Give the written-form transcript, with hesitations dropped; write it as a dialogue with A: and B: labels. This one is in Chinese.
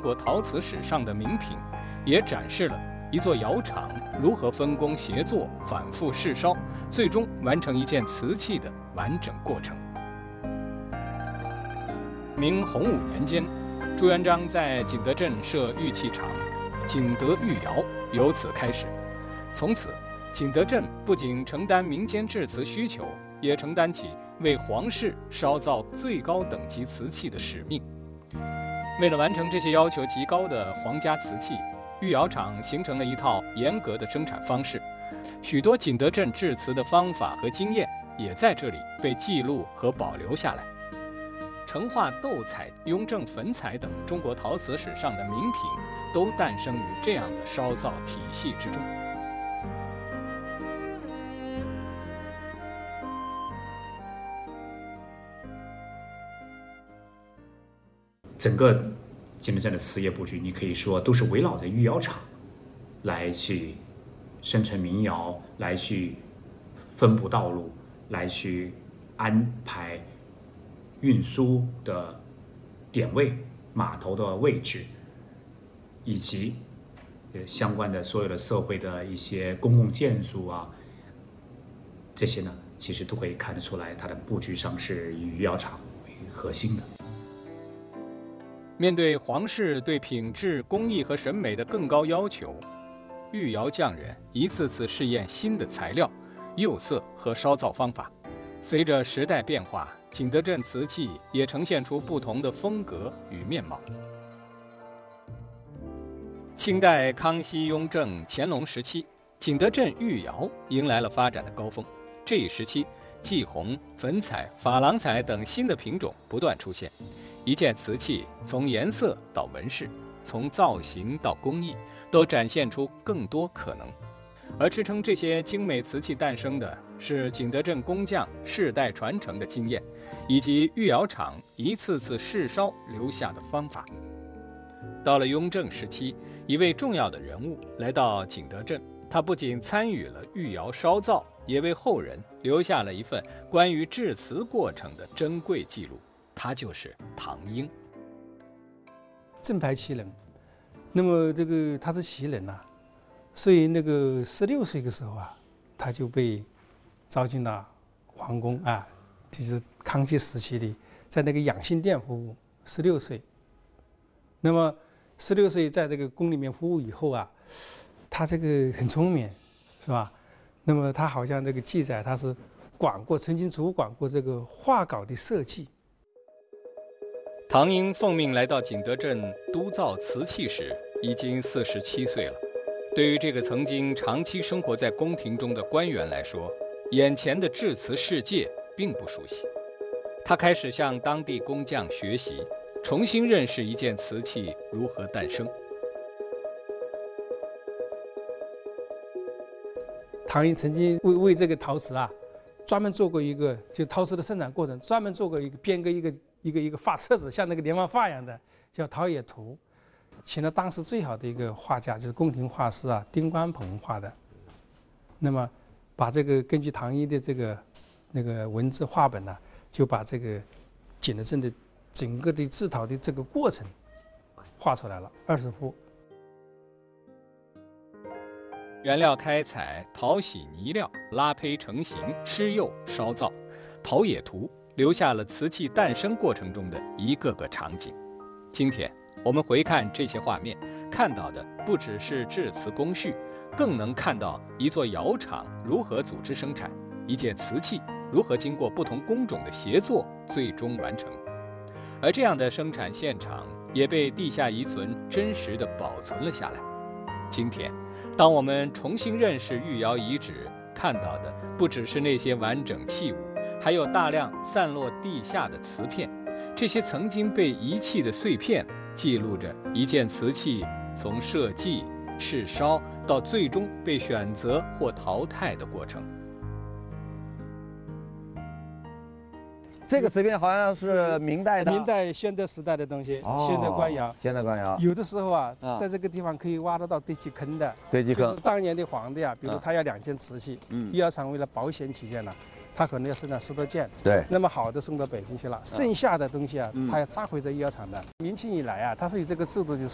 A: 国陶瓷史上的名品，也展示了一座窑厂如何分工协作、反复试烧，最终完成一件瓷器的完整过程。明洪武年间，朱元璋在景德镇设玉器厂，景德玉窑由此开始。从此，景德镇不仅承担民间制瓷需求，也承担起为皇室烧造最高等级瓷器的使命。为了完成这些要求极高的皇家瓷器，玉窑厂形成了一套严格的生产方式，许多景德镇制瓷的方法和经验也在这里被记录和保留下来。成化斗彩、雍正粉彩等中国陶瓷史上的名品，都诞生于这样的烧造体系之中。
B: 整个景德镇的瓷业布局，你可以说都是围绕着玉窑厂来去生成民窑，来去分布道路，来去安排运输的点位、码头的位置，以及相关的所有的社会的一些公共建筑啊，这些呢，其实都可以看得出来，它的布局上是以玉窑厂为核心的。
A: 面对皇室对品质、工艺和审美的更高要求，玉窑匠人一次次试验新的材料、釉色和烧造方法。随着时代变化，景德镇瓷器也呈现出不同的风格与面貌。清代康熙、雍正、乾隆时期，景德镇玉窑迎来了发展的高峰。这一时期，霁红、粉彩、珐琅彩等新的品种不断出现。一件瓷器从颜色到纹饰，从造型到工艺，都展现出更多可能。而支撑这些精美瓷器诞生的是景德镇工匠世代传承的经验，以及玉窑厂一次次试烧留下的方法。到了雍正时期，一位重要的人物来到景德镇，他不仅参与了玉窑烧造，也为后人留下了一份关于制瓷过程的珍贵记录。他就是唐英。
C: 正牌旗人，那么这个他是旗人呐，所以那个16岁的时候啊，他就被招进了皇宫啊，就是康熙时期的，在那个养心殿服务。16岁，那么16岁在这个宫里面服务以后啊，他这个很聪明，是吧？那么他好像这个记载，他是曾经主管过这个画稿的设计。
A: 唐英奉命来到景德镇督造瓷器时，已经47岁了。对于这个曾经长期生活在宫廷中的官员来说，眼前的制瓷世界并不熟悉。他开始向当地工匠学习，重新认识一件瓷器如何诞生。
C: 唐英曾经为这个陶瓷啊，专门做过一个，就陶瓷的生产过程，专门做过编个一个画册子，像那个连环画一样的，叫《陶冶图》，请了当时最好的一个画家，就是宫廷画师啊，丁关鹏画的。那么，把这个根据唐英的这个那个文字画本呢，就把这个景德镇的整个的制陶的这个过程画出来了，20幅。
A: 原料开采、淘洗泥料、拉胚成型、施釉、烧造，陶冶图留下了瓷器诞生过程中的一个个场景。今天我们回看这些画面，看到的不只是制瓷工序，更能看到一座窑厂如何组织生产，一件瓷器如何经过不同工种的协作最终完成。而这样的生产现场也被地下遗存真实地保存了下来。今天当我们重新认识玉窑遗址，看到的不只是那些完整器物，还有大量散落地下的瓷片。这些曾经被遗弃的碎片，记录着一件瓷器从设计、试烧到最终被选择或淘汰的过程。
D: 这个瓷片好像是明代的，
C: 明代宣德时代的东西，现代官窑。
D: 现代官窑
C: 有的时候啊，在这个地方可以挖得到堆积坑的。
D: 堆积坑。
C: 就是当年的皇帝啊，比如他要2件瓷器，玉窑厂为了保险起见呢，他可能要生产10多件。
D: 对。
C: 那么好的送到北京去了，剩下的东西啊，他要扎回在玉窑厂的。明清以来啊，它是有这个制度，就是